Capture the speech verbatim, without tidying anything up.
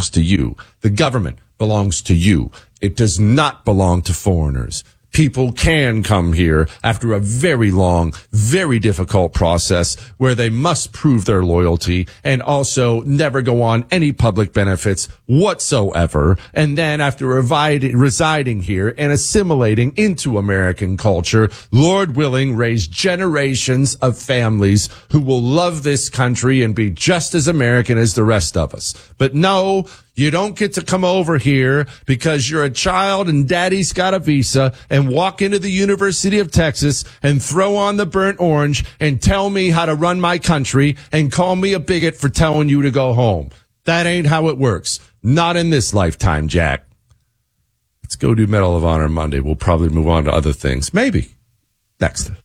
belongs to you. The government belongs to you. It does not belong to foreigners. People can come here after a very long, very difficult process where they must prove their loyalty and also never go on any public benefits whatsoever. And then after residing, residing here and assimilating into American culture, Lord willing, raise generations of families who will love this country and be just as American as the rest of us. But no, you don't get to come over here because you're a child and daddy's got a visa and walk into the University of Texas and throw on the burnt orange and tell me how to run my country and call me a bigot for telling you to go home. That ain't how it works. Not in this lifetime, Jack. Let's go do Medal of Honor Monday. We'll probably move on to other things. Maybe. Next.